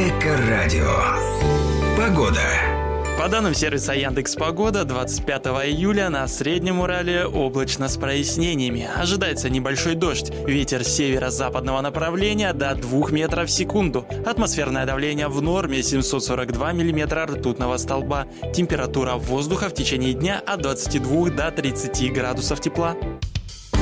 Эко-радио. Погода. По данным сервиса Яндекс.Погода, 25 июля на Среднем Урале облачно с прояснениями. Ожидается небольшой дождь. Ветер северо-западного направления до 2 метров в секунду. Атмосферное давление в норме 742 миллиметра ртутного столба. Температура воздуха в течение дня от 22 до 30 градусов тепла.